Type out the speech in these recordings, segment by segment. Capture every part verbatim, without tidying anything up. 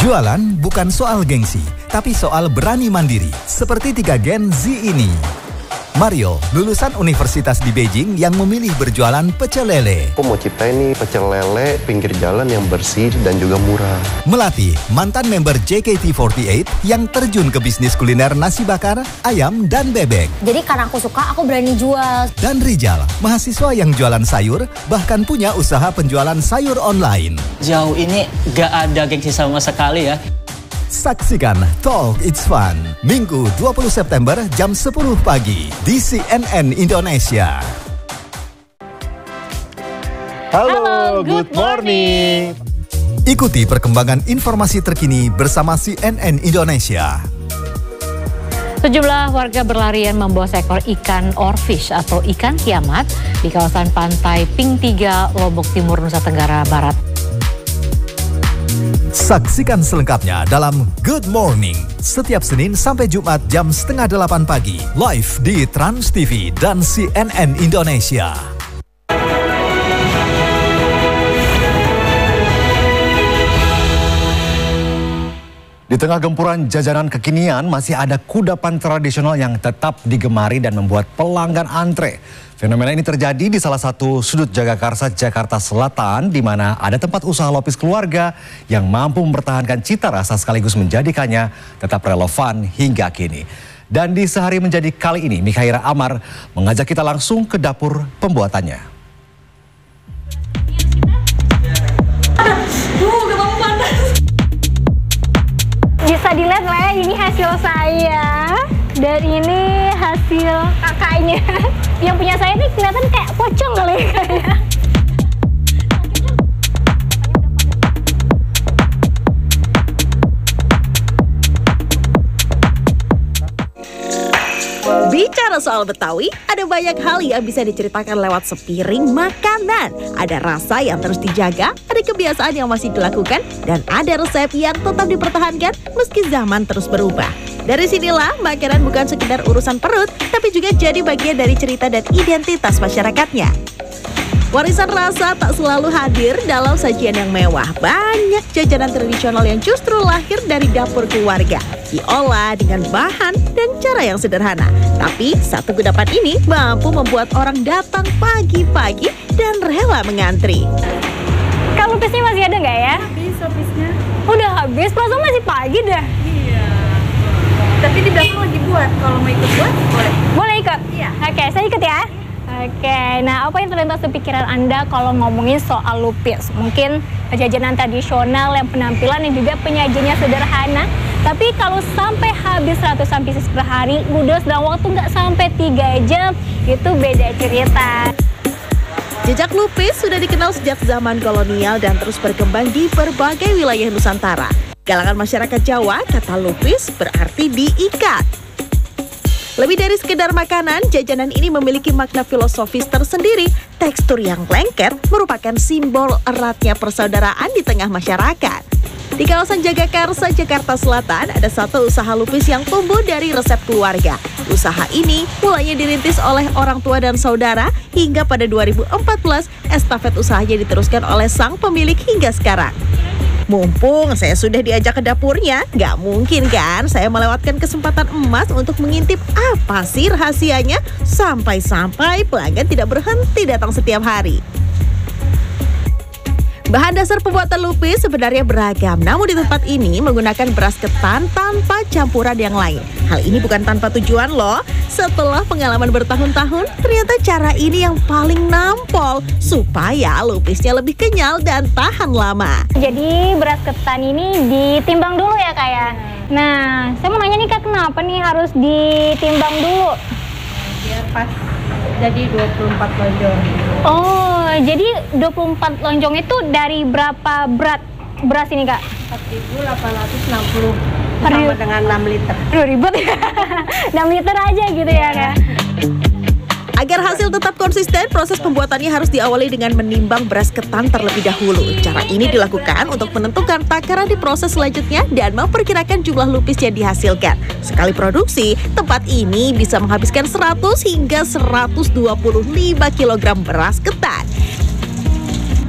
Jualan bukan soal gengsi, tapi soal berani mandiri. Seperti tiga Gen Z ini. Mario, lulusan universitas di Beijing yang memilih berjualan pecel lele. Aku mau ciptain nih pecel lele pinggir jalan yang bersih dan juga murah. Melati, mantan member J K T empat delapan yang terjun ke bisnis kuliner nasi bakar, ayam, dan bebek. Jadi karena aku suka, aku berani jual. Dan Rijal, mahasiswa yang jualan sayur, bahkan punya usaha penjualan sayur online. Jauh ini gak ada gengsi sama sekali ya. Saksikan Talk It's Fun, Minggu dua puluh September jam sepuluh pagi di C N N Indonesia. Halo, Halo, good good morning. Ikuti perkembangan informasi terkini bersama C N N Indonesia. Sejumlah warga berlarian membawa seekor ikan orfish atau ikan kiamat di kawasan pantai Ping tiga, Lombok Timur, Nusa Tenggara Barat. Saksikan selengkapnya dalam Good Morning setiap Senin sampai Jumat jam setengah delapan pagi live di Trans T V dan C N N Indonesia. Di tengah gempuran jajanan kekinian, masih ada kudapan tradisional yang tetap digemari dan membuat pelanggan antre. Fenomena ini terjadi di salah satu sudut Jagakarsa, Jakarta Selatan, di mana ada tempat usaha lopis keluarga yang mampu mempertahankan cita rasa sekaligus menjadikannya tetap relevan hingga kini. Dan di Sehari Menjadi kali ini, Mikhaira Amar mengajak kita langsung ke dapur pembuatannya. Bisa dilihat lah ya, ini hasil saya. Dan ini hasil kakaknya. Yang punya saya nih kelihatan kayak pocong kali ya kayaknya. Bicara soal Betawi, ada banyak hal yang bisa diceritakan lewat sepiring makanan. Ada rasa yang terus dijaga, ada kebiasaan yang masih dilakukan, dan ada resep yang tetap dipertahankan meski zaman terus berubah. Dari sinilah makanan bukan sekedar urusan perut, tapi juga jadi bagian dari cerita dan identitas masyarakatnya. Warisan rasa tak selalu hadir dalam sajian yang mewah. Banyak jajanan tradisional yang justru lahir dari dapur keluarga, diolah dengan bahan dan cara yang sederhana. Tapi satu kudapan ini mampu membuat orang datang pagi-pagi dan rela mengantri. Kalau lupisnya masih ada nggak ya? Habis lupisnya. Udah habis, perasaan masih pagi dah. Iya. Tapi di belakang lagi buat. Kalau mau ikut buat, boleh. Boleh ikut? Iya. Oke, saya ikut ya. Oke, nah apa yang terlintas di pikiran Anda kalau ngomongin soal lupis? Mungkin jajanan tradisional yang penampilan dan juga penyajiannya sederhana. Tapi kalau sampai habis ratusan pieces per hari, ludes dalam waktu nggak sampai tiga jam, itu beda cerita. Jejak lupis sudah dikenal sejak zaman kolonial dan terus berkembang di berbagai wilayah Nusantara. Kalangan masyarakat Jawa, kata lupis berarti diikat. Lebih dari sekedar makanan, jajanan ini memiliki makna filosofis tersendiri. Tekstur yang lengket merupakan simbol eratnya persaudaraan di tengah masyarakat. Di kawasan Jagakarsa, Jakarta Selatan, ada satu usaha lupis yang tumbuh dari resep keluarga. Usaha ini mulanya dirintis oleh orang tua dan saudara, hingga pada dua ribu empat belas, estafet usahanya diteruskan oleh sang pemilik hingga sekarang. Mumpung saya sudah diajak ke dapurnya, nggak mungkin kan saya melewatkan kesempatan emas untuk mengintip apa sih rahasianya, sampai-sampai pelanggan tidak berhenti datang setiap hari. Bahan dasar pembuatan lupis sebenarnya beragam, namun di tempat ini menggunakan beras ketan tanpa campuran yang lain. Hal ini bukan tanpa tujuan loh. Setelah pengalaman bertahun-tahun, ternyata cara ini yang paling nampol supaya lupisnya lebih kenyal dan tahan lama. Jadi beras ketan ini ditimbang dulu ya Kak ya? Nah, saya mau nanya nih Kak, kenapa nih harus ditimbang dulu? Biar pas jadi dua puluh empat lonjong. Oh, jadi dua puluh empat lonjong itu dari berapa berat beras ini Kak? empat ribu delapan ratus enam puluh sama dengan enam liter. Aduh ribet ya, enam liter aja gitu ya Kak? Agar hasil tetap konsisten, proses pembuatannya harus diawali dengan menimbang beras ketan terlebih dahulu. Cara ini dilakukan untuk menentukan takaran di proses selanjutnya dan memperkirakan jumlah lupis yang dihasilkan. Sekali produksi, tempat ini bisa menghabiskan seratus hingga seratus dua puluh lima kilogram beras ketan.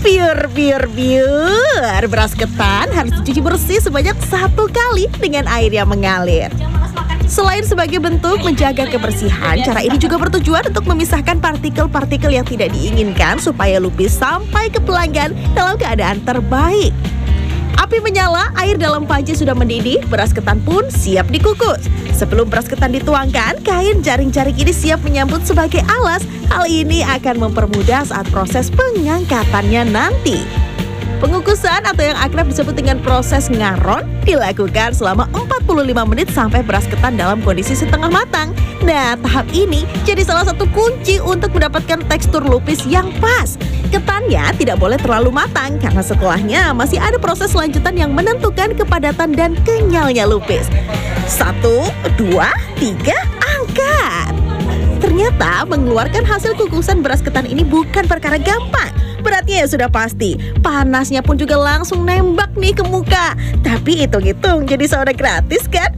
Biur, biur, biur. Beras ketan harus dicuci bersih sebanyak satu kali dengan air yang mengalir. Selain sebagai bentuk menjaga kebersihan, cara ini juga bertujuan untuk memisahkan partikel-partikel yang tidak diinginkan supaya lupis sampai ke pelanggan dalam keadaan terbaik. Api menyala, air dalam panci sudah mendidih, beras ketan pun siap dikukus. Sebelum beras ketan dituangkan, kain jaring-jaring ini siap menyambut sebagai alas. Hal ini akan mempermudah saat proses pengangkatannya nanti. Pengukusan atau yang akrab disebut dengan proses ngaron dilakukan selama empat puluh lima menit sampai beras ketan dalam kondisi setengah matang. Nah, tahap ini jadi salah satu kunci untuk mendapatkan tekstur lupis yang pas. Ketannya tidak boleh terlalu matang karena setelahnya masih ada proses lanjutan yang menentukan kepadatan dan kenyalnya lupis. Satu, dua, tiga, angkat. Ternyata mengeluarkan hasil kukusan beras ketan ini bukan perkara gampang. Beratnya ya sudah pasti, panasnya pun juga langsung nembak nih ke muka. Tapi hitung-hitung jadi saudara gratis kan?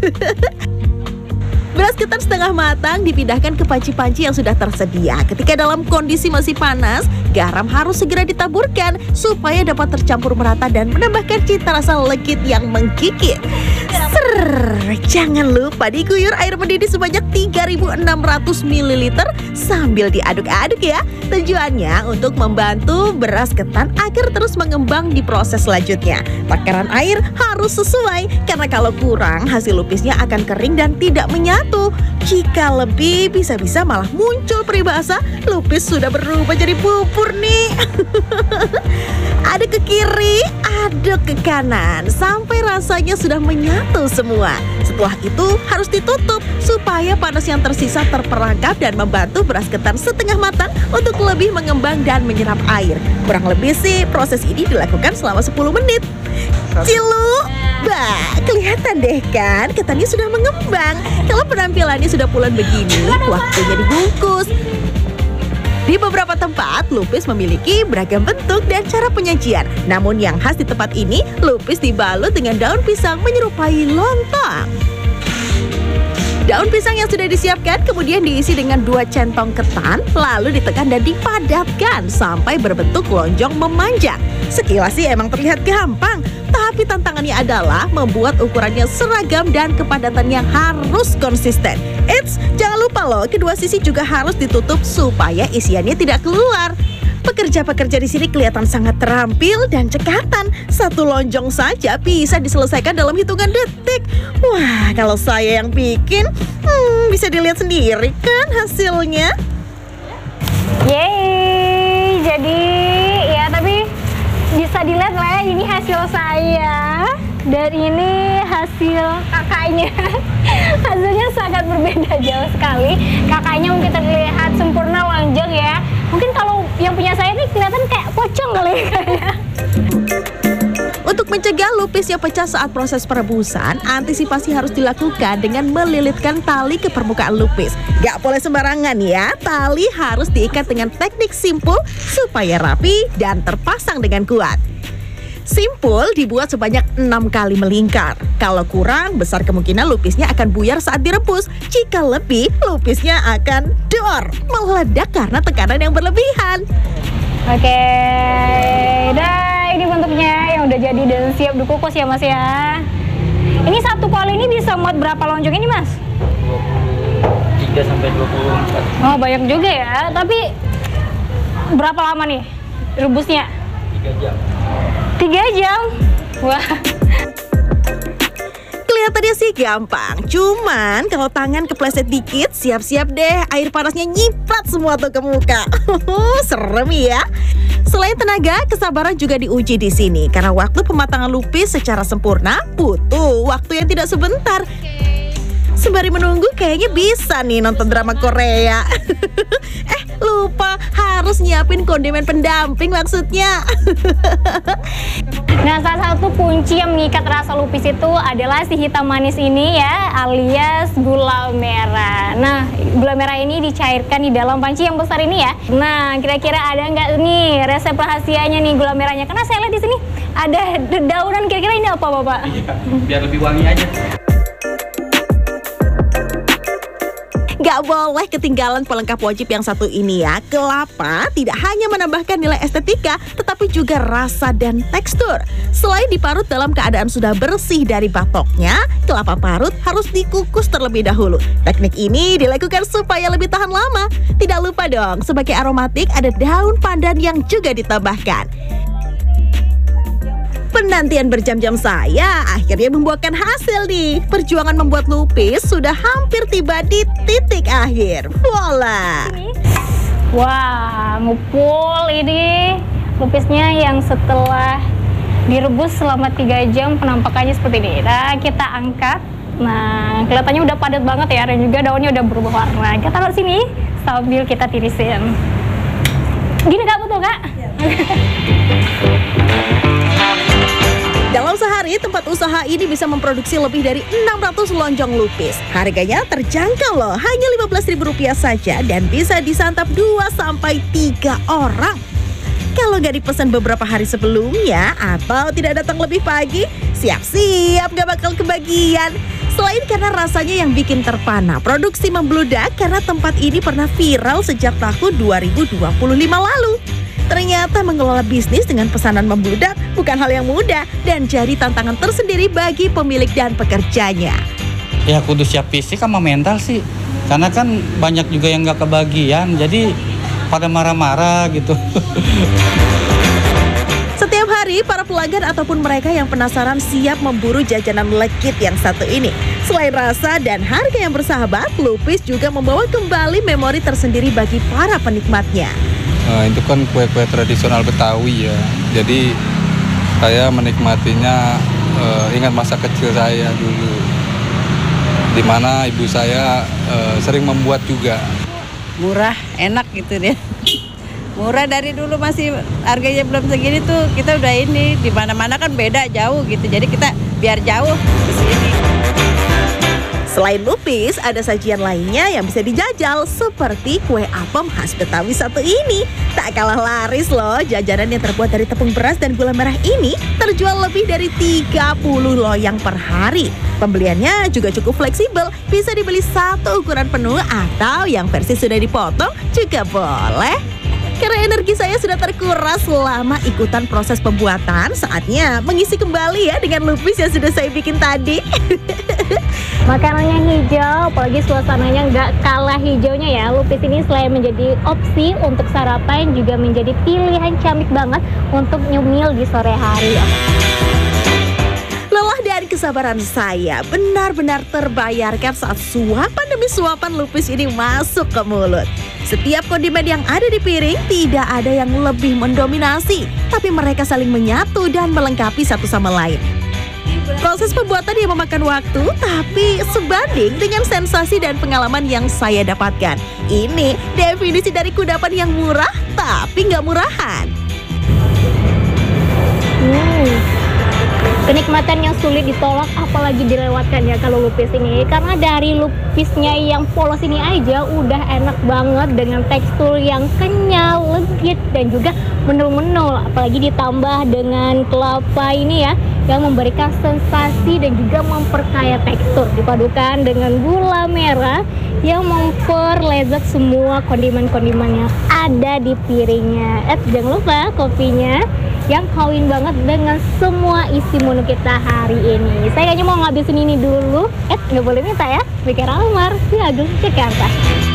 Beras ketan setengah matang dipindahkan ke panci-panci yang sudah tersedia. Ketika dalam kondisi masih panas, garam harus segera ditaburkan supaya dapat tercampur merata dan menambahkan cita rasa legit yang menggigit. Ser, jangan lupa diguyur air mendidih sebanyak tiga ribu enam ratus mililiter sambil diaduk-aduk ya. Tujuannya untuk membantu beras ketan agar terus mengembang di proses selanjutnya. Takaran air harus sesuai karena kalau kurang hasil lupisnya akan kering dan tidak menyatu. Jika lebih bisa-bisa malah muncul peribahasa lupis sudah berubah jadi bubur nih. Aduk ke kiri, aduk ke kanan sampai rasanya sudah menyatu semua. Setelah itu harus ditutup supaya panas yang tersisa terperangkap dan membantu beras ketan setengah matang untuk lebih mengembang dan menyerap air. Kurang lebih sih proses ini dilakukan selama sepuluh menit. Cilu, bah, kelihatan deh kan ketannya sudah mengembang. Kalau penampilannya sudah pulen begini, waktunya dibungkus. Di beberapa tempat, lupis memiliki beragam bentuk dan cara penyajian. Namun yang khas di tempat ini, lupis dibalut dengan daun pisang menyerupai lontong. Daun pisang yang sudah disiapkan kemudian diisi dengan dua centong ketan, lalu ditekan dan dipadatkan sampai berbentuk lonjong memanjang. Sekilas sih emang terlihat gampang, tapi tantangannya adalah membuat ukurannya seragam dan kepadatannya harus konsisten. Eits, jangan lupa loh, kedua sisi juga harus ditutup supaya isiannya tidak keluar. Pekerja-pekerja di sini kelihatan sangat terampil dan cekatan. Satu lonjong saja bisa diselesaikan dalam hitungan detik. Wah, kalau saya yang bikin, hmm, bisa dilihat sendiri kan hasilnya. Yeay, jadi ya tapi bisa dilihat lah ya, ini hasil saya dan ini hasil kakaknya. Hasilnya sangat berbeda jauh sekali. Kakaknya mungkin terlihat sempurna lonjong ya. Mungkin kalau yang punya saya ini kelihatan kayak pocong kali ya. Untuk mencegah lupis yang pecah saat proses perebusan, antisipasi harus dilakukan dengan melilitkan tali ke permukaan lupis. Gak boleh sembarangan ya, tali harus diikat dengan teknik simpul supaya rapi dan terpasang dengan kuat. Simpul dibuat sebanyak enam kali melingkar. Kalau kurang, besar kemungkinan lupisnya akan buyar saat direbus. Jika lebih, lupisnya akan dor, meledak karena tekanan yang berlebihan. Oke, dah ini bentuknya yang udah jadi dan siap dikukus ya mas ya. Ini satu kali ini bisa muat berapa lonjong ini mas? tiga sampai dua puluh empat. Oh banyak juga ya, tapi berapa lama nih rebusnya? tiga jam. tiga jam? Wah. Kelihatannya sih gampang, cuman kalau tangan kepleset dikit, siap-siap deh air panasnya nyiprat semua tuh ke muka. Serem ya. Selain tenaga, kesabaran juga diuji di sini karena waktu pematangan lupis secara sempurna butuh waktu yang tidak sebentar. Sembari menunggu kayaknya bisa nih nonton drama Korea. Eh lupa harus nyiapin kondimen pendamping maksudnya. Nah salah satu kunci yang mengikat rasa lupis itu adalah si hitam manis ini ya, alias gula merah. Nah gula merah ini dicairkan di dalam panci yang besar ini ya. Nah kira-kira ada nggak nih resep rahasianya nih gula merahnya? Karena saya lihat di sini ada dedaunan, kira-kira ini apa bapak? Iya, biar lebih wangi aja. Gak Gak boleh ketinggalan pelengkap wajib yang satu ini ya. Kelapa tidak hanya menambahkan nilai estetika, tetapi juga rasa dan tekstur. Selain diparut dalam keadaan sudah bersih dari batoknya, kelapa parut harus dikukus terlebih dahulu. Teknik ini dilakukan supaya lebih tahan lama. Tidak lupa dong, sebagai aromatik ada daun pandan yang juga ditambahkan. Penantian berjam-jam saya akhirnya membuahkan hasil nih. Perjuangan membuat lupis sudah hampir tiba di titik akhir. Voila! Wah, ngupul ini lupisnya yang setelah direbus selama tiga jam penampakannya seperti ini. Nah, kita angkat. Nah, kelihatannya udah padat banget ya, dan juga daunnya udah berubah warna. Kita taruh sini sambil kita tirisin. Gini Kak, betul Kak? Ya. Dalam sehari, tempat usaha ini bisa memproduksi lebih dari enam ratus lonjong lupis. Harganya terjangkau loh, hanya lima belas ribu rupiah saja dan bisa disantap dua sampai tiga orang. Kalau nggak dipesan beberapa hari sebelumnya atau tidak datang lebih pagi, siap-siap nggak bakal kebagian. Selain karena rasanya yang bikin terpana, produksi membludak karena tempat ini pernah viral sejak tahun dua ribu dua puluh lima lalu. Ternyata mengelola bisnis dengan pesanan membludak bukan hal yang mudah dan jadi tantangan tersendiri bagi pemilik dan pekerjanya. Ya kudu siap fisik sama mental sih, karena kan banyak juga yang nggak kebagian, jadi pada marah-marah gitu. Setiap hari para pelanggan ataupun mereka yang penasaran siap memburu jajanan legit yang satu ini. Selain rasa dan harga yang bersahabat, lupis juga membawa kembali memori tersendiri bagi para penikmatnya. Uh, itu kan kue-kue tradisional Betawi ya, jadi saya menikmatinya uh, ingat masa kecil saya dulu, di mana ibu saya uh, sering membuat juga. Murah, enak gitu deh. Murah dari dulu masih harganya belum segini tuh kita udah ini, di mana-mana kan beda jauh gitu, jadi kita biar jauh ke sini. Selain lupis, ada sajian lainnya yang bisa dijajal seperti kue apem khas Betawi satu ini. Tak kalah laris loh, jajanan yang terbuat dari tepung beras dan gula merah ini terjual lebih dari tiga puluh loyang per hari. Pembeliannya juga cukup fleksibel, bisa dibeli satu ukuran penuh atau yang versi sudah dipotong juga boleh. Karena energi saya sudah terkuras selama ikutan proses pembuatan, saatnya mengisi kembali ya dengan lupis yang sudah saya bikin tadi. Makanannya hijau, apalagi suasananya nggak kalah hijaunya ya. Lupis ini selain menjadi opsi untuk sarapan, juga menjadi pilihan camik banget untuk nyemil di sore hari. Lelah dan kesabaran saya benar-benar terbayarkan saat suapan demi suapan lupis ini masuk ke mulut. Setiap kondimen yang ada di piring tidak ada yang lebih mendominasi, tapi mereka saling menyatu dan melengkapi satu sama lain. Proses pembuatan yang memakan waktu, tapi sebanding dengan sensasi dan pengalaman yang saya dapatkan. Ini definisi dari kudapan yang murah, tapi nggak murahan. Hmm. Kenikmatan yang sulit ditolak, apalagi dilewatkan ya kalau lupis ini. Karena dari lupisnya yang polos ini aja udah enak banget dengan tekstur yang kenyal, legit, dan juga menul-menul. Apalagi ditambah dengan kelapa ini ya, yang memberikan sensasi dan juga memperkaya tekstur. Dipadukan dengan gula merah yang memperlezat semua kondimen-kondimen yang ada di piringnya. Eh, jangan lupa kopinya yang kawin banget dengan semua isi menu kita hari ini. Saya kayaknya mau ngabisin ini dulu. Eh, nggak boleh minta ya. Mikir Almar, di Agung, Jakarta.